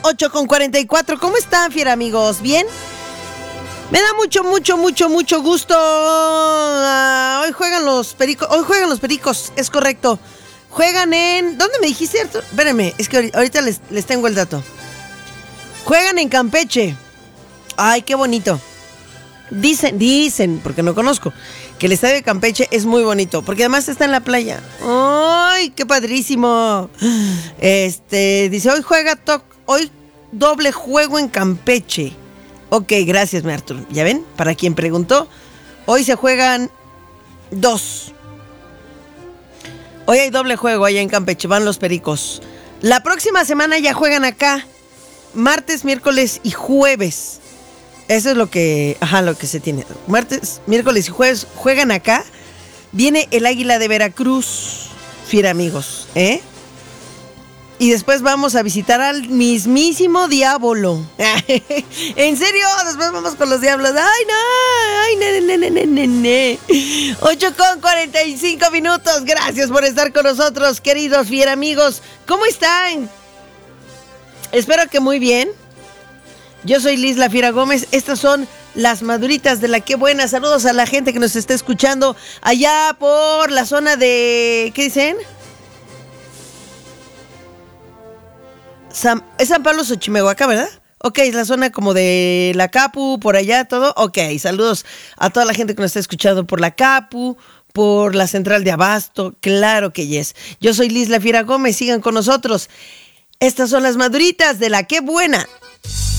8:44. ¿Cómo están, fiera amigos? ¿Bien? Me da mucho gusto. Hoy juegan los Pericos, es correcto. Juegan en... ¿Dónde me dijiste, Arturo? Espérenme, es que ahorita les tengo el dato. Juegan en Campeche. Ay, qué bonito. Dicen, porque no conozco, que el estadio de Campeche es muy bonito, porque además está en la playa. ¡Ay, qué padrísimo! Dice, hoy doble juego en Campeche. Ok, gracias, mi Arturo. ¿Ya ven? Para quien preguntó, hoy se juegan 2. Hoy hay doble juego allá en Campeche, van los Pericos. La próxima semana ya juegan acá, martes, miércoles y jueves. Eso es lo que se tiene. Martes, miércoles y jueves juegan acá. Viene el Águila de Veracruz, fiera amigos, ¿eh? Y después vamos a visitar al mismísimo Diablo. ¿En serio? Después vamos con los Diablos. ¡Ay, no! 8:45 minutos. Gracias por estar con nosotros, queridos fiera amigos. ¿Cómo están? Espero que muy bien. Yo soy Liz La Fiera Gómez. Estas son las maduritas de la Qué Buena. Saludos a la gente que nos está escuchando allá por la zona de... ¿Qué dicen? Es San Pablo Xochimehuacán, ¿verdad? Ok, es la zona como de la Capu, por allá todo. Ok, saludos a toda la gente que nos está escuchando por la Capu, por la central de Abasto. Claro que yes. Yo soy Liz La Fiera Gómez. Sigan con nosotros. Estas son las maduritas de la Qué Buena.